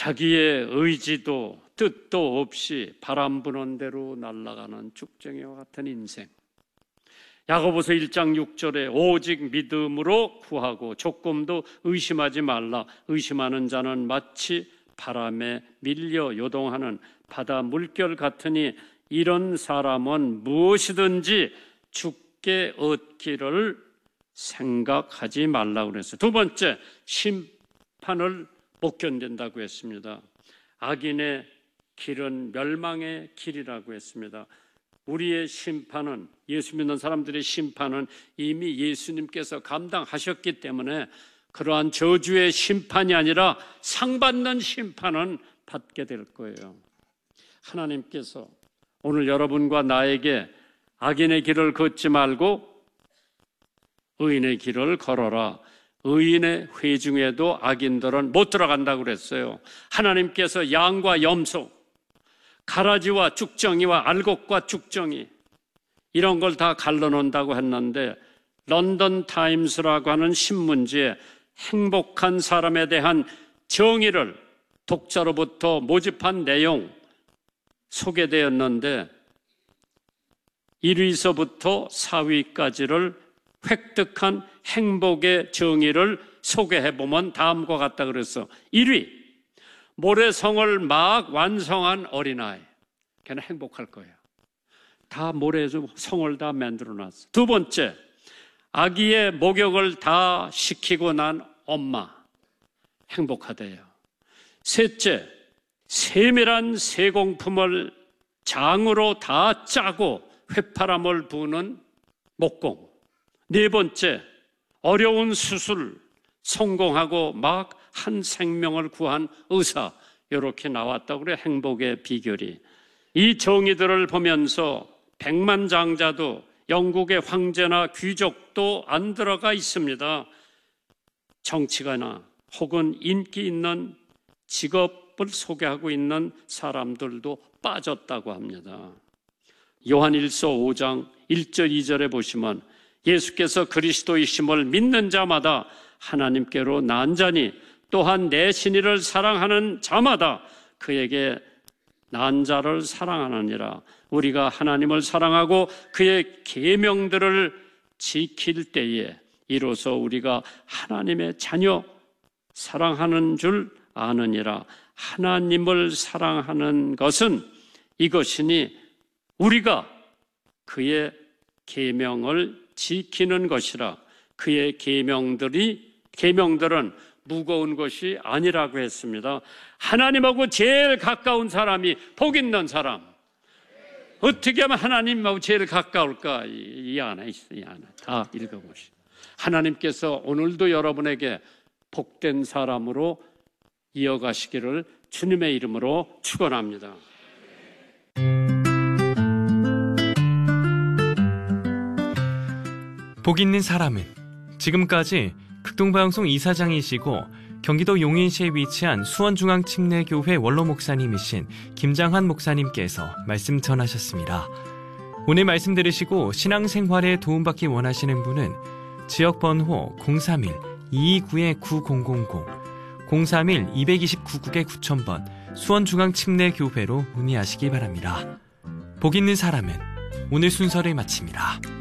자기의 의지도 뜻도 없이 바람 부는 대로 날아가는 쭉정이와 같은 인생. 야고보서 1장 6절에 오직 믿음으로 구하고 조금도 의심하지 말라. 의심하는 자는 마치 바람에 밀려 요동하는 바다 물결 같으니 이런 사람은 무엇이든지 죽게 얻기를 생각하지 말라고 그랬어요. 두 번째, 심판을 못 견딘다고 했습니다. 악인의 길은 멸망의 길이라고 했습니다. 우리의 심판은, 예수 믿는 사람들의 심판은 이미 예수님께서 감당하셨기 때문에 그러한 저주의 심판이 아니라 상받는 심판은 받게 될 거예요. 하나님께서 오늘 여러분과 나에게 악인의 길을 걷지 말고 의인의 길을 걸어라. 의인의 회중에도 악인들은 못 들어간다고 그랬어요. 하나님께서 양과 염소, 가라지와 쭉정이와 알곡과 쭉정이 이런 걸 다 갈라놓는다고 했는데 런던 타임스라고 하는 신문지에 행복한 사람에 대한 정의를 독자로부터 모집한 내용 소개되었는데 1위서부터 4위까지를 획득한 행복의 정의를 소개해보면 다음과 같다 그랬어. 1위, 모래성을 막 완성한 어린아이. 걔는 행복할 거예요. 다 모래성을 다 만들어놨어. 두 번째, 아기의 목욕을 다 시키고 난 엄마. 행복하대요. 셋째, 세밀한 세공품을 장으로 다 짜고 휘파람을 부는 목공. 네 번째, 어려운 수술 성공하고 막 한 생명을 구한 의사. 이렇게 나왔다고 그래. 행복의 비결이. 이 정의들을 보면서 백만장자도 영국의 황제나 귀족도 안 들어가 있습니다. 정치가나 혹은 인기 있는 직업을 소개하고 있는 사람들도 빠졌다고 합니다. 요한일서 5장 1절 2절에 보시면 예수께서 그리스도이심을 믿는 자마다 하나님께로 난 자니 또한 내 신의를 사랑하는 자마다 그에게 난 자를 사랑하느니라. 우리가 하나님을 사랑하고 그의 계명들을 지킬 때에 이로써 우리가 하나님의 자녀 사랑하는 줄 아느니라. 하나님을 사랑하는 것은 이것이니 우리가 그의 계명을 지키는 것이라. 그의 계명들은 무거운 것이 아니라고 했습니다. 하나님하고 제일 가까운 사람이 복 있는 사람. 어떻게 하면 하나님하고 제일 가까울까? 이 안에 있어요. 이 안에 다 읽어보시죠. 하나님께서 오늘도 여러분에게 복된 사람으로 이어가시기를 주님의 이름으로 축원합니다. 복 있는 사람은 지금까지 극동방송 이사장이시고 경기도 용인시에 위치한 수원중앙침례교회 원로 목사님이신 김장한 목사님께서 말씀 전하셨습니다. 오늘 말씀 들으시고 신앙생활에 도움받기 원하시는 분은 지역번호 031-229-9000 031-229-9000번 수원중앙침례교회로 문의하시기 바랍니다. 복 있는 사람은 오늘 순서를 마칩니다.